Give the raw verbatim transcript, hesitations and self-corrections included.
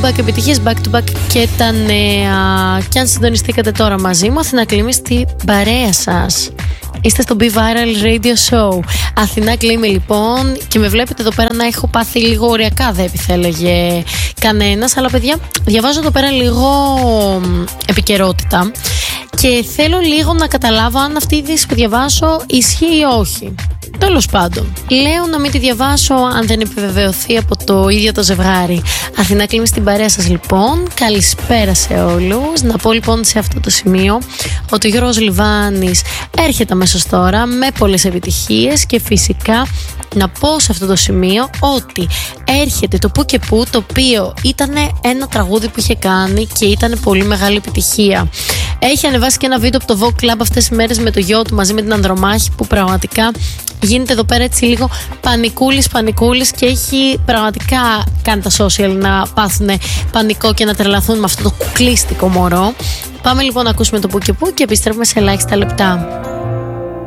back επιτυχίες, back to back και τα νέα. Και αν συντονιστήκατε τώρα μαζί μου, Αθηνά Κλίμη στην παρέα σας. Είστε στο Be Viral Radio Show. Αθηνά Κλίμη λοιπόν, και με βλέπετε εδώ πέρα να έχω πάθει λίγο ωριακά, δεν επιθέλεγε κανένας. Αλλά παιδιά, διαβάζω εδώ πέρα λίγο επικαιρότητα και θέλω λίγο να καταλάβω αν αυτή η είδηση που διαβάσω ισχύει ή όχι. Τέλος πάντων, λέω να μην τη διαβάσω αν δεν επιβεβαιωθεί από το ίδιο το ζευγάρι. Αθηνά Κλίμη στην παρέα σας λοιπόν. Καλησπέρα σε όλους. Να πω λοιπόν σε αυτό το σημείο ότι ο Γιώργος Λιβάνης έρχεται αμέσως τώρα με πολλές επιτυχίες και φυσικά να πω σε αυτό το σημείο ότι έρχεται το Που και Που, το οποίο ήταν ένα τραγούδι που είχε κάνει και ήταν πολύ μεγάλη επιτυχία. Έχει ανεβάσει και ένα βίντεο από το Vogue Club αυτές τις μέρες με το γιο του μαζί με την Ανδρομάχη, που πραγματικά γίνεται εδώ πέρα έτσι λίγο πανικούλης πανικούλης και έχει πραγματικά κάνει τα social να πάθουν πανικό και να τρελαθούν με αυτό το κουκλίστικο μωρό. Πάμε λοιπόν να ακούσουμε το Που και Που και επιστρέφουμε σε ελάχιστα λεπτά.